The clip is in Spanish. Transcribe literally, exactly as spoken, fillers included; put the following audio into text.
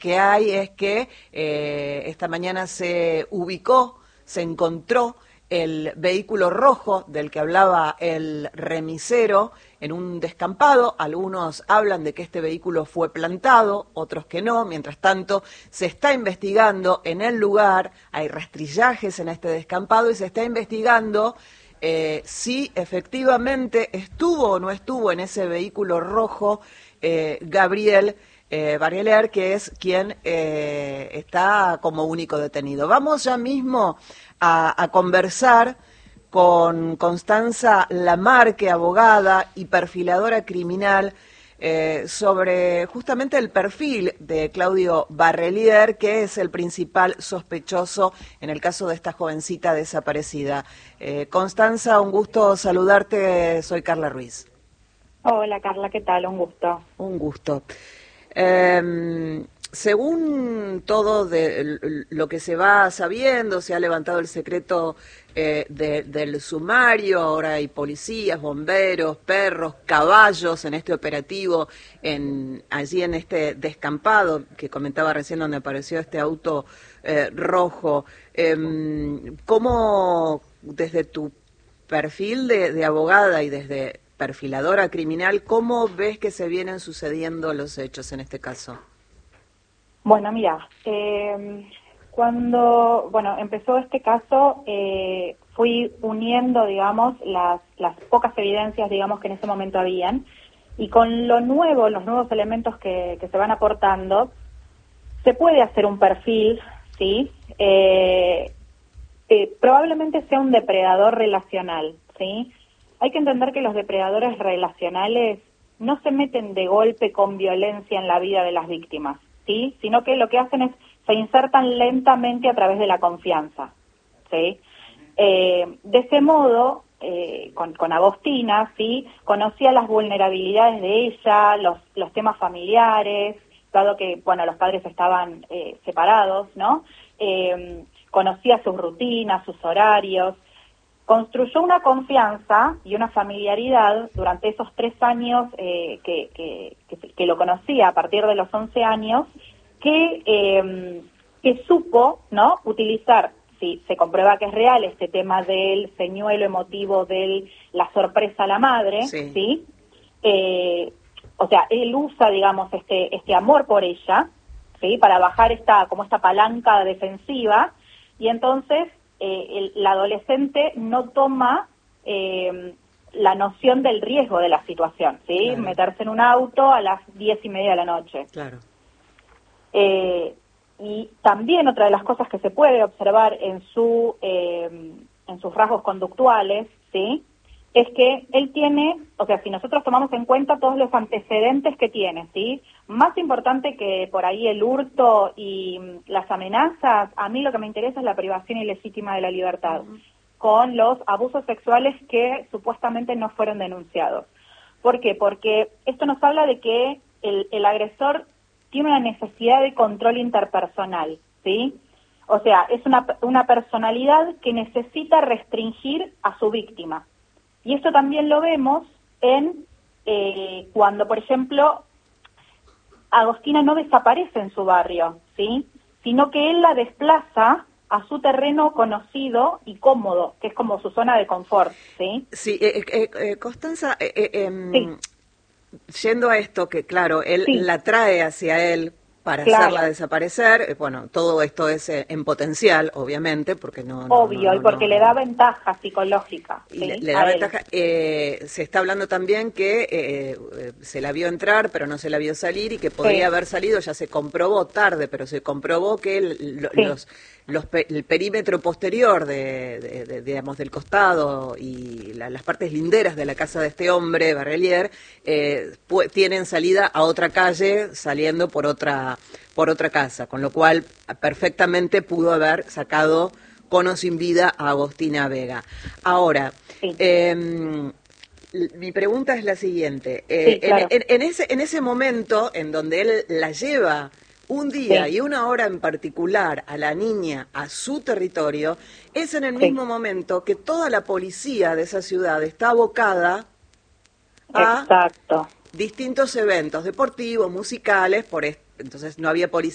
que hay es que eh, esta mañana se ubicó, se encontró el vehículo rojo del que hablaba el remisero en un descampado. Algunos hablan de que este vehículo fue plantado, otros que no. Mientras tanto, se está investigando en el lugar, hay rastrillajes en este descampado y se está investigando eh, si efectivamente estuvo o no estuvo en ese vehículo rojo eh, Gabriel Eh, Barreler, que es quien eh, está como único detenido. Vamos ya mismo a, a conversar con Constanza Lamarque, abogada y perfiladora criminal, eh, sobre justamente el perfil de Claudio Barreler, que es el principal sospechoso en el caso de esta jovencita desaparecida. Eh, Constanza, un gusto saludarte, soy Carla Ruiz. Hola Carla, ¿qué tal? Un gusto. Un gusto. Eh, según todo de lo que se va sabiendo, se ha levantado el secreto eh, de, del sumario, ahora hay policías, bomberos, perros, caballos en este operativo, en, allí en este descampado que comentaba recién donde apareció este auto eh, rojo. Eh, ¿Cómo desde tu perfil de, de abogada y desde perfiladora criminal, cómo ves que se vienen sucediendo los hechos en este caso? Bueno, mira, eh, cuando bueno empezó este caso, eh, fui uniendo, digamos, las, las pocas evidencias, digamos, que en ese momento habían, y con lo nuevo, los nuevos elementos que, que se van aportando, se puede hacer un perfil, ¿sí? Eh, eh, probablemente sea un depredador relacional, ¿sí? Hay que entender que los depredadores relacionales no se meten de golpe con violencia en la vida de las víctimas, ¿sí? Sino que lo que hacen es, se insertan lentamente a través de la confianza, ¿sí? Eh, de ese modo, eh, con, con Agostina, ¿sí? Conocía las vulnerabilidades de ella, los, los temas familiares, dado que, bueno, los padres estaban eh, separados, ¿no? Eh, conocía sus rutinas, sus horarios. Construyó una confianza y una familiaridad durante esos tres años eh, que, que, que, que lo conocía, a partir de los once años, que, eh, que supo, ¿no?, utilizar, si se comprueba que es real, este tema del señuelo emotivo de la sorpresa a la madre, ¿sí? ¿sí? Eh, o sea, él usa, digamos, este, este amor por ella, ¿sí?, para bajar esta, como esta palanca defensiva, y entonces Eh, el, la adolescente no toma eh, la noción del riesgo de la situación, ¿sí? Claro. Meterse en un auto a las diez y media de la noche. Claro. Eh, y también otra de las cosas que se puede observar en su eh, en sus rasgos conductuales, ¿sí?, es que él tiene, o sea, si nosotros tomamos en cuenta todos los antecedentes que tiene, ¿sí? Más importante que por ahí el hurto y las amenazas, a mí lo que me interesa es la privación ilegítima de la libertad, uh-huh, con los abusos sexuales que supuestamente no fueron denunciados. ¿Por qué? Porque esto nos habla de que el, el agresor tiene una necesidad de control interpersonal, ¿sí? O sea, es una, una personalidad que necesita restringir a su víctima. Y esto también lo vemos en eh, cuando, por ejemplo, Agostina no desaparece en su barrio, ¿sí?, sino que él la desplaza a su terreno conocido y cómodo, que es como su zona de confort, ¿sí? Sí, eh, eh, eh, Constanza, eh, eh, eh, sí. Yendo a esto, que claro, él sí. la trae hacia él para claro. hacerla desaparecer, bueno, todo esto es eh, en potencial, obviamente, porque no... no Obvio, no, no, y porque no, le da ventaja psicológica. Y ¿sí? le, le da ventaja. Eh, se está hablando también que eh, eh, se la vio entrar, pero no se la vio salir, y que podría sí. haber salido, ya se comprobó tarde, pero se comprobó que el, lo, sí. los, los, el perímetro posterior, de, de, de, digamos, del costado y la, las partes linderas de la casa de este hombre, Barreler, eh, tienen salida a otra calle, saliendo por otra, por otra casa, con lo cual perfectamente pudo haber sacado con o sin vida a Agostina Vega. Ahora, sí. eh, mi pregunta es la siguiente. Eh, sí, claro. en, en, en, ese, en ese momento en donde él la lleva un día sí. y una hora en particular a la niña a su territorio, es en el sí. mismo momento que toda la policía de esa ciudad está abocada a Exacto. distintos eventos deportivos, musicales, por entonces no había policía.